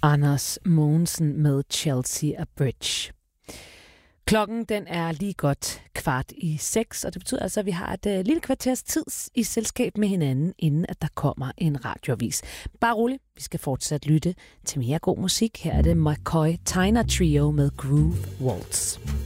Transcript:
Anders Mogensen med Chelsea Bridge. Klokken den er lige godt 5:15, og det betyder altså, at vi har et lille kvarters tid i selskab med hinanden, inden at der kommer en radioavis. Bare rolig, vi skal fortsat lytte til mere god musik. Her er det McCoy Tyner Trio med Groove Waltz.